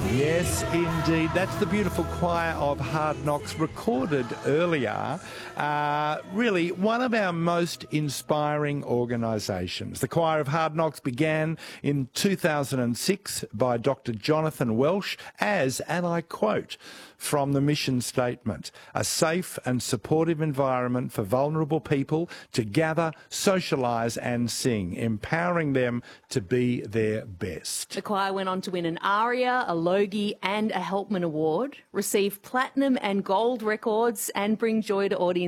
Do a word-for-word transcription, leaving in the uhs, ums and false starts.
Yes, indeed. That's the beautiful choir of Hard Knocks recorded earlier. Uh, really, one of our most inspiring organisations. The choir of Hard Knocks began in two thousand six by Doctor Jonathan Welsh as, and I quote from the mission statement, a safe and supportive environment for vulnerable people to gather, socialise and sing, empowering them to be their best. The choir went on to win an ARIA, a Logie and a Helpman Award, receive platinum and gold records and bring joy to audiences